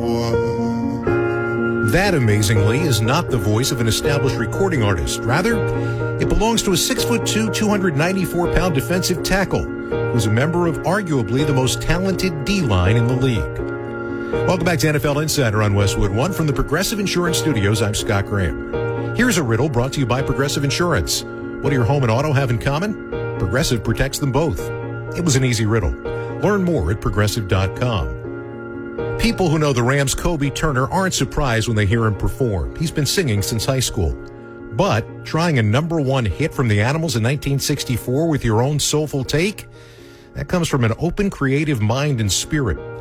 That, amazingly, is not the voice of an established recording artist. Rather, it belongs to a 6'2", 294-pound defensive tackle who's a member of arguably the most talented D-line in the league. Welcome back to NFL Insider on Westwood One. From the Progressive Insurance Studios, I'm Scott Graham. Here's a riddle brought to you by Progressive Insurance. What do your home and auto have in common? Progressive protects them both. It was an easy riddle. Learn more at Progressive.com. People who know the Rams' Kobe Turner aren't surprised when they hear him perform. He's been singing since high school. But trying a #1 hit from the Animals in 1964 with your own soulful take? That comes from an open, creative mind and spirit.